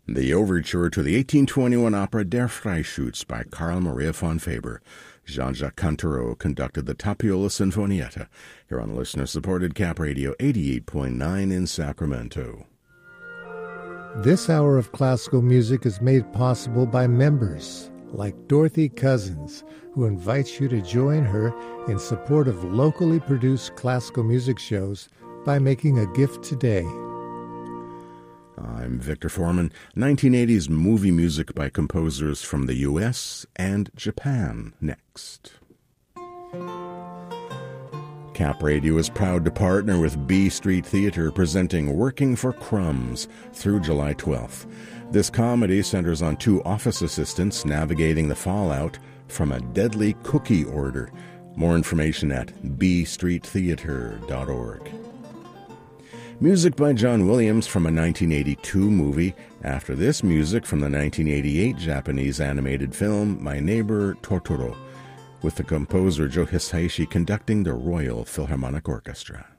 The overture to the 1821 opera Der Freischütz by Carl Maria von Faber. Jean-Jacques Cantereau conducted the Tapiola Sinfonietta here on listener-supported Cap Radio 88.9 in Sacramento. This hour of classical music is made possible by members like Dorothy Cousins, who invites you to join her in support of locally produced classical music shows by making a gift today. I'm Victor Foreman. 1980s movie music by composers from the U.S. and Japan next. Cap Radio is proud to partner with B Street Theater, presenting Working for Crumbs through July 12th. This comedy centers on two office assistants navigating the fallout from a deadly cookie order. More information at bstreettheater.org. Music by John Williams from a 1982 movie. After this, music from the 1988 Japanese animated film My Neighbor Totoro, with the composer Joe Hisaishi conducting the Royal Philharmonic Orchestra.